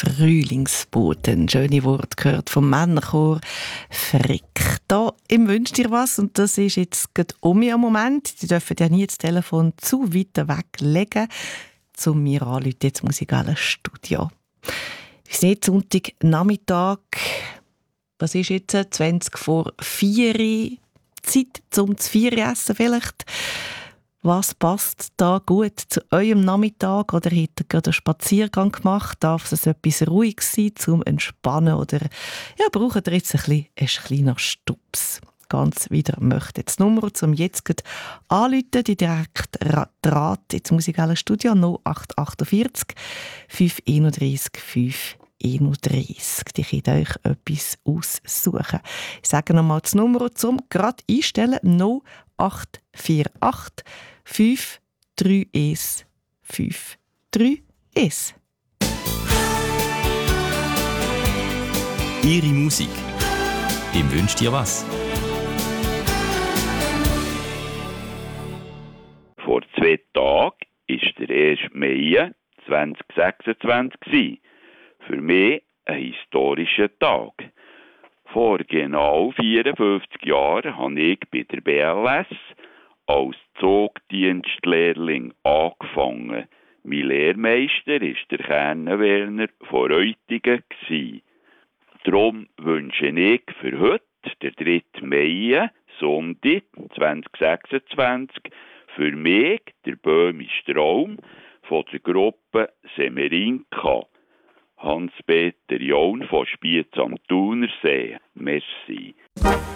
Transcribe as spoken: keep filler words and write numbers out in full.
Frühlingsboten. Schöne Worte gehört vom Männerchor Frick. Da im «Wünsch dir was» und das ist jetzt gerade um mich am Moment. Die dürfen ja nie das Telefon zu weit weglegen, zu mir anrufen. Jetzt muss ich in ein Studio. Wir sind jetzt Sonntagnachmittag. Was ist jetzt? zwanzig vor vier. Zeit zum zu vier essen vielleicht. Was passt da gut zu eurem Nachmittag? Oder habt ihr gerade einen Spaziergang gemacht? Darf es etwas Ruhiges sein, zum Entspannen? Oder ja, braucht ihr jetzt ein bisschen einen kleinen Stups? Ganz wieder möchte. Das Nummer zum jetzt anrufen, die direkt Draht. Jetzt muss ich alle Studio null acht achtundvierzig fünf einunddreißig fünf einunddreißig. Die könnt euch etwas aussuchen. Ich sage nochmal das Nummer zum gerade einstellen. null acht vier acht fünf drei eins fünf drei eins. Ihre Musik. Im «Wünsch dir was». Vor zwei Tagen war der erste Mai zwanzig sechsundzwanzig. Für mich ein historischer Tag. Vor genau vierundfünfzig Jahren habe ich bei der B L S als Zugdienstlehrling angefangen. Mein Lehrmeister war der Kerner Werner von Reutigen. Darum wünsche ich für heute, der dritte Mai, Sonntag zwanzig sechsundzwanzig, für mich der böhmische Traum von der Gruppe Semerinka. Hans-Peter Jaun von Spiez am Thunersee. Merci.